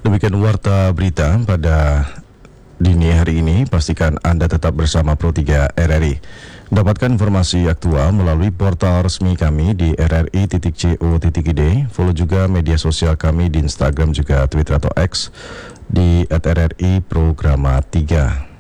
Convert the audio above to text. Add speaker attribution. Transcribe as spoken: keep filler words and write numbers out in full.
Speaker 1: Demikian warta berita pada dini hari ini. Pastikan Anda tetap bersama Pro tiga R R I. Dapatkan informasi aktual melalui portal resmi kami di r r i titik co titik i d. Follow juga media sosial kami di Instagram juga Twitter atau X di at r r i programa tiga.